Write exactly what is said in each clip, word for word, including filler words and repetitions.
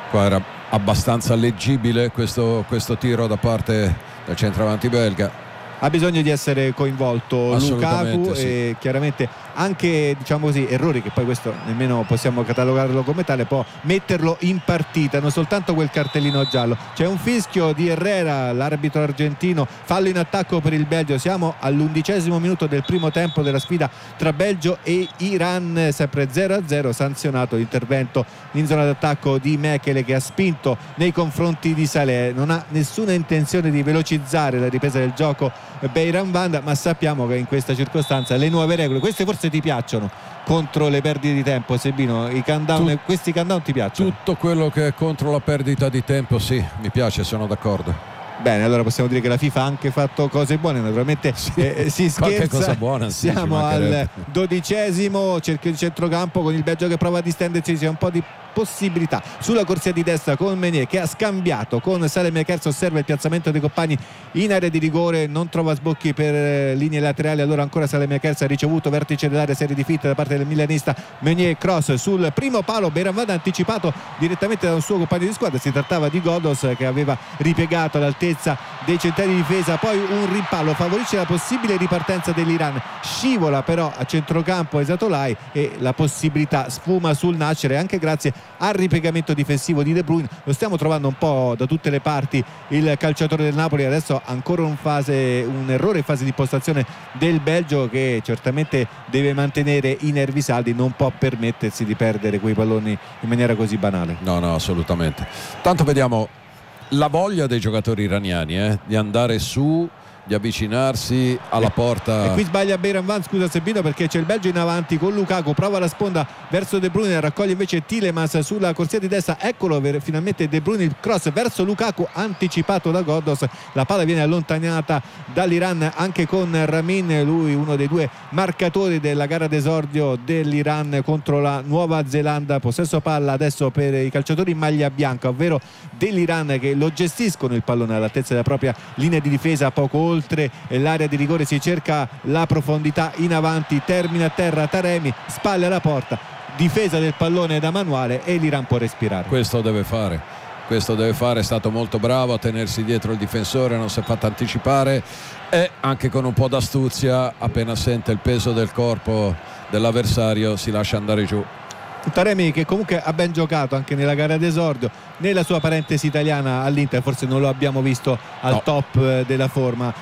Qua era abbastanza leggibile questo, questo tiro da parte del centravanti belga. Ha bisogno di essere coinvolto Lukaku, sì. E chiaramente anche, diciamo così, errori, che poi questo nemmeno possiamo catalogarlo come tale, può metterlo in partita, non soltanto quel cartellino giallo. C'è un fischio di Herrera, l'arbitro argentino, fallo in attacco per il Belgio. Siamo all'undicesimo minuto del primo tempo della sfida tra Belgio e Iran, sempre zero a zero, sanzionato l'intervento in zona d'attacco di Mekele, che ha spinto nei confronti di Saleh. Non ha nessuna intenzione di velocizzare la ripresa del gioco Beiran Vanda, ma sappiamo che in questa circostanza le nuove regole, queste forse ti piacciono, contro le perdite di tempo, Sebino, i countdown, Tut- questi countdown ti piacciono? Tutto quello che è contro la perdita di tempo, sì, mi piace, sono d'accordo. Bene, allora possiamo dire che la FIFA ha anche fatto cose buone, naturalmente sì, eh, si scherza. cosa buona, sì, siamo al dodicesimo, cerchio di centrocampo con il Belgio che prova a distendersi, c'è un po' di possibilità sulla corsia di destra con Meunier, che ha scambiato con Saelemaekers, osserva il piazzamento dei compagni in area di rigore, non trova sbocchi per eh, linee laterali, allora ancora Saelemaekers ha ricevuto vertice dell'area, serie di fit da parte del milanista. Meunier, cross sul primo palo, Beiran Vanda anticipato direttamente da un suo compagno di squadra, si trattava di Ghoddos, che aveva ripiegato all'altezza dei centrali di difesa, poi un rimpallo favorisce la possibile ripartenza dell'Iran, scivola però a centrocampo Esatolai e la possibilità sfuma sul nascere anche grazie al ripiegamento difensivo di De Bruyne. Lo stiamo trovando un po' da tutte le parti il calciatore del Napoli, adesso ancora un, fase, un errore in fase di postazione del Belgio, che certamente deve mantenere i nervi saldi, non può permettersi di perdere quei palloni in maniera così banale. No, no, assolutamente. Tanto vediamo la voglia dei giocatori iraniani eh, di andare su, di avvicinarsi alla e, porta. E qui sbaglia Beiran Vanda, scusa Sebino, perché c'è il Belgio in avanti con Lukaku, prova la sponda verso De Bruyne, raccoglie invece Tielemans sulla corsia di destra, eccolo finalmente De Bruyne, il cross verso Lukaku anticipato da Ghoddos, la palla viene allontanata dall'Iran anche con Ramin, lui uno dei due marcatori della gara d'esordio dell'Iran contro la Nuova Zelanda. Possesso palla adesso per i calciatori in maglia bianca, ovvero dell'Iran, che lo gestiscono il pallone all'altezza della propria linea di difesa, poco oltre l'area di rigore, si cerca la profondità in avanti, termina a terra Taremi, spalle alla porta, difesa del pallone da manuale e l'Iran può respirare. Questo deve fare, questo deve fare, è stato molto bravo a tenersi dietro il difensore, non si è fatto anticipare e anche con un po' d'astuzia, appena sente il peso del corpo dell'avversario si lascia andare giù. Taremi, che comunque ha ben giocato anche nella gara d'esordio, nella sua parentesi italiana all'Inter forse non lo abbiamo visto al no. top della forma,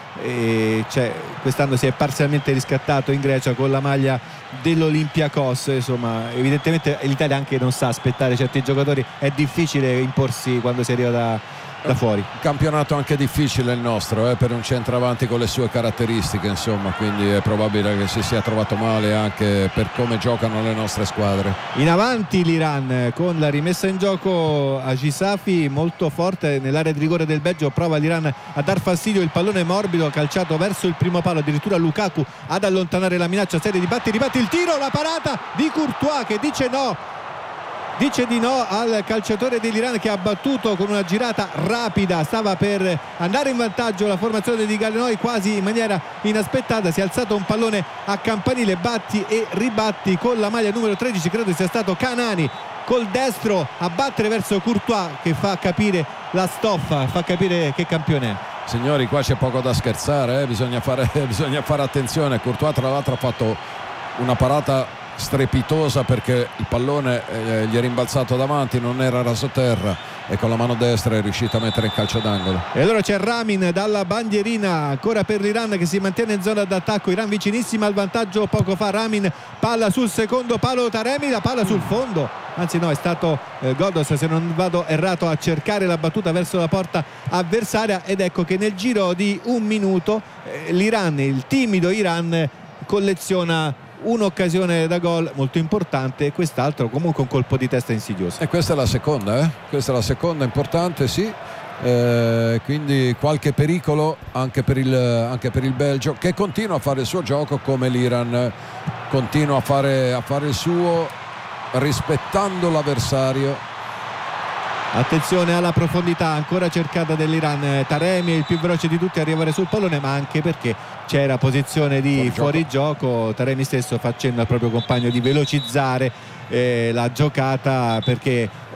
e cioè, quest'anno si è parzialmente riscattato in Grecia con la maglia dell'Olympiakos. Insomma, evidentemente l'Italia anche non sa aspettare certi giocatori, è difficile imporsi quando si arriva da, da fuori. Campionato anche difficile il nostro eh, per un centravanti con le sue caratteristiche, insomma, quindi è probabile che si sia trovato male anche per come giocano le nostre squadre. In avanti l'Iran con la rimessa in gioco a Gisafi, molto forte nell'area di rigore del Belgio, prova l'Iran a dar fastidio, il pallone morbido calciato verso il primo palo, addirittura Lukaku ad allontanare la minaccia, serie di batti, ribatti il tiro, la parata di Courtois che dice no dice di no al calciatore dell'Iran, che ha battuto con una girata rapida, stava per andare in vantaggio la formazione di Gallinoi quasi in maniera inaspettata, si è alzato un pallone a campanile, batti e ribatti con la maglia numero tredici, credo sia stato Canani col destro a battere verso Courtois, che fa capire la stoffa, fa capire che campione è. Signori, qua c'è poco da scherzare, eh? bisogna, fare, bisogna fare attenzione. Courtois tra l'altro ha fatto una parata strepitosa perché il pallone eh, gli è rimbalzato davanti, non era rasoterra e con la mano destra è riuscito a mettere in calcio d'angolo. E allora c'è Ramin dalla bandierina ancora per l'Iran, che si mantiene in zona d'attacco, Iran vicinissima al vantaggio poco fa, Ramin, palla sul secondo palo, Taremi, la palla sul fondo, anzi no, è stato eh, Ghoddos, se non vado errato, a cercare la battuta verso la porta avversaria, ed ecco che nel giro di un minuto eh, l'Iran, il timido Iran, colleziona un'occasione da gol molto importante e quest'altro comunque un colpo di testa insidioso. E questa è la seconda, eh? questa è la seconda importante, sì. Eh, quindi qualche pericolo anche per, il, anche per il Belgio, che continua a fare il suo gioco come l'Iran continua a fare, a fare il suo, rispettando l'avversario. Attenzione alla profondità ancora cercata dell'Iran, Taremi è il più veloce di tutti a arrivare sul pallone, ma anche perché c'era posizione di fuorigioco, fuori Taremi stesso fa cenno al proprio compagno di velocizzare eh, la giocata, perché